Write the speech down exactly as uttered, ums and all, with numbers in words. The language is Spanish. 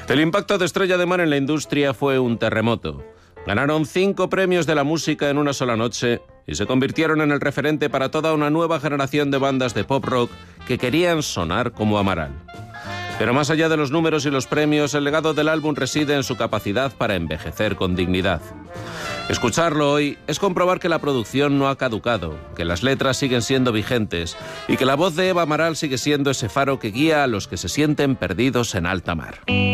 El impacto de Estrella de Mar en la industria fue un terremoto. Ganaron cinco premios de la música en una sola noche y se convirtieron en el referente para toda una nueva generación de bandas de pop rock que querían sonar como Amaral. Pero más allá de los números y los premios, el legado del álbum reside en su capacidad para envejecer con dignidad. Escucharlo hoy es comprobar que la producción no ha caducado, que las letras siguen siendo vigentes y que la voz de Eva Amaral sigue siendo ese faro que guía a los que se sienten perdidos en alta mar.